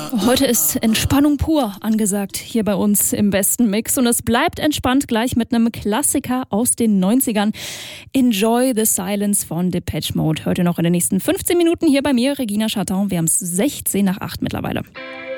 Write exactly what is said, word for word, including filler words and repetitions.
Heute ist Entspannung pur angesagt hier bei uns im besten Mix und es bleibt entspannt gleich mit einem Klassiker aus den neunzigern. Enjoy the Silence von Depeche Mode. Heute noch in den nächsten fünfzehn Minuten hier bei mir, Regina Chatton. Wir haben es sechzehn nach acht mittlerweile.